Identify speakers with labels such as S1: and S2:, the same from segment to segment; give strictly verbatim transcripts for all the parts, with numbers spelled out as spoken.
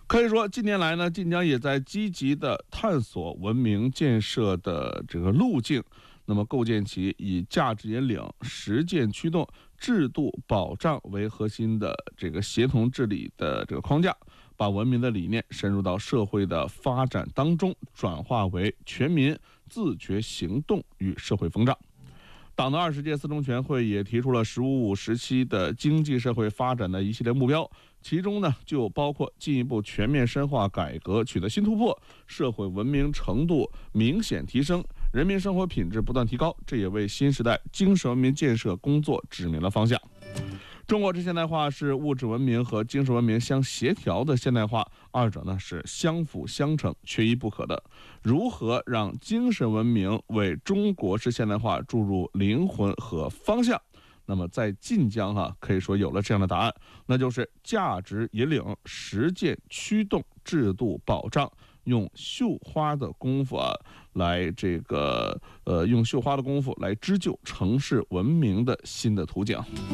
S1: 可以说，近年来呢，晋江也在积极的探索文明建设的这个路径，那么构建起以价值引领、实践驱动、制度保障为核心的这个协同治理的这个框架，把文明的理念深入到社会的发展当中，转化为全民自觉行动与社会风尚。党的二十届四中全会也提出了“十五五”时期的经济社会发展的一系列目标，其中呢就包括进一步全面深化改革，取得新突破，社会文明程度明显提升，人民生活品质不断提高，这也为新时代精神文明建设工作指明了方向。中国之现代化是物质文明和精神文明相协调的现代化，二者呢是相辅相成、缺一不可的。如何让精神文明为中国式现代化注入灵魂和方向？那么在晋江哈、啊，可以说有了这样的答案，那就是价值引领、实践驱动、制度保障，用绣花的功夫啊，来这个呃，用绣花的功夫来织就城市文明的新的图景。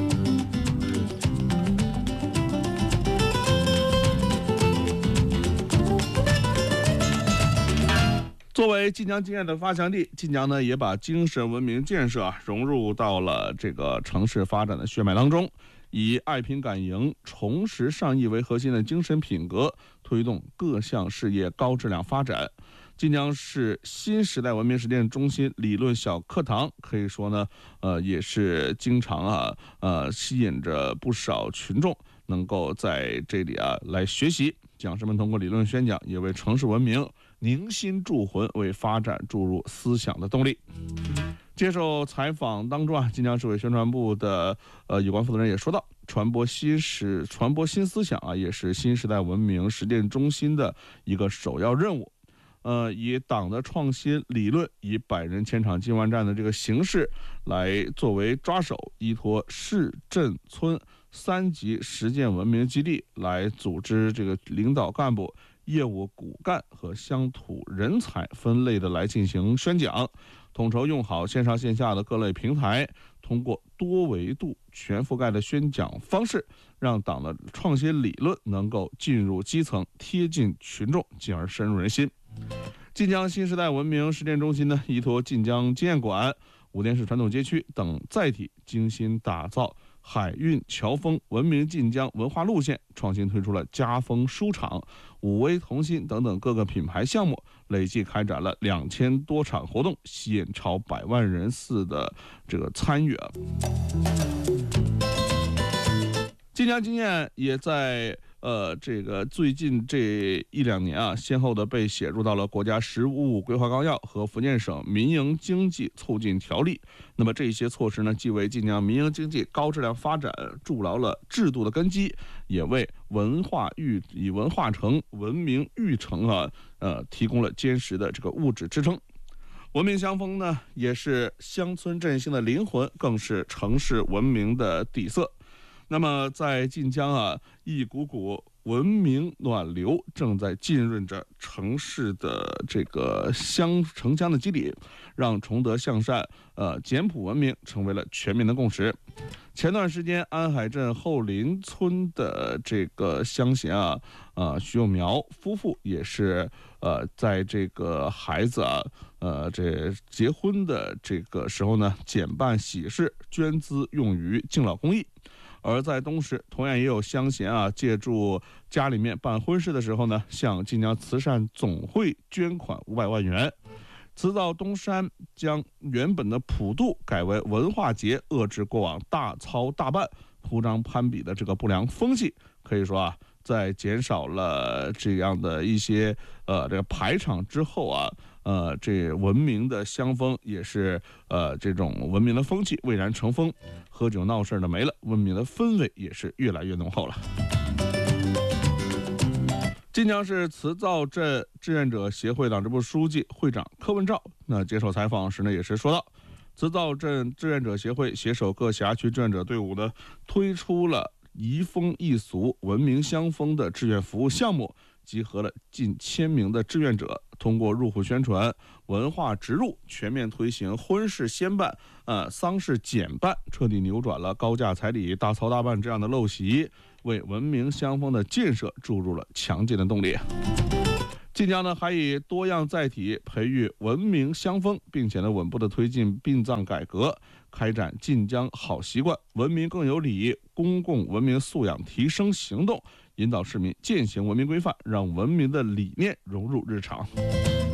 S1: 作为晋江经验的发祥地，晋江呢也把精神文明建设啊融入到了这个城市发展的血脉当中，以爱拼敢赢、重拾上义为核心的精神品格，推动各项事业高质量发展。晋江市新时代文明实践中心理论小课堂，可以说呢，呃，也是经常啊，呃，吸引着不少群众能够在这里啊来学习。讲师们通过理论宣讲，也为城市文明凝心铸魂，为发展注入思想的动力。接受采访当中啊，晋江市委宣传部的呃有关负责人也说到，传播新时传播新思想啊，也是新时代文明实践中心的一个首要任务。呃，以党的创新理论，以百人千场进万战的这个形式来作为抓手，依托市镇村三级实践文明基地来组织这个领导干部、业务骨干和乡土人才分类的来进行宣讲，统筹用好线上线下的各类平台，通过多维度全覆盖的宣讲方式，让党的创新理论能够进入基层，贴近群众，进而深入人心。晋江新时代文明实践中心呢，依托晋江经验馆、武殿市传统街区等载体，精心打造海运侨风文明晋江文化路线，创新推出了家风书场、五威同心等等各个品牌项目，累计开展了两千多场活动，吸引超百万人次的这个参与啊。晋江经验也在呃，这个最近这一两年啊，先后的被写入到了国家“十五五”规划纲要和福建省民营经济促进条例。那么这些措施呢，既为晋江民营经济高质量发展筑牢了制度的根基，也为文化育以文化城、文明育城啊，呃，提供了坚实的这个物质支撑。文明乡风呢，也是乡村振兴的灵魂，更是城市文明的底色。那么在晋江啊，一股股文明暖流正在浸润着城市的这个乡城乡的基底，让崇德向善、呃简朴文明成为了全民的共识。前段时间，安海镇后林村的这个乡贤啊，呃徐有苗夫妇也是呃在这个孩子啊，呃这结婚的这个时候呢，减办喜事，捐资用于敬老公益。而在东市，同样也有乡贤啊，借助家里面办婚事的时候呢，向晋江慈善总会捐款五百万元。慈造东山将原本的普渡改为文化节，遏制过往大操大办、铺张攀比的这个不良风气。可以说啊，在减少了这样的一些呃这个排场之后啊，呃这文明的乡风也是呃这种文明的风气蔚然成风，喝酒闹事的没了，文明的氛围也是越来越浓厚了。晋江市慈造镇志愿者协会党支部书记、会长柯文照，那接受采访时呢，也是说到，慈造镇志愿者协会携手各辖区志愿者队伍呢，推出了移风易俗、文明乡风的志愿服务项目，集合了近千名的志愿者，通过入户宣传、文化植入，全面推行婚事先办、呃丧事简办，彻底扭转了高价彩礼、大操大办这样的陋习， 为文明乡风的建设注入了强劲的动力。晋江呢还以多样载体培育文明乡风，并且呢稳步的推进殡葬改革，开展晋江好习惯、文明更有礼、公共文明素养提升行动，引导市民践行文明规范，让文明的理念融入日常。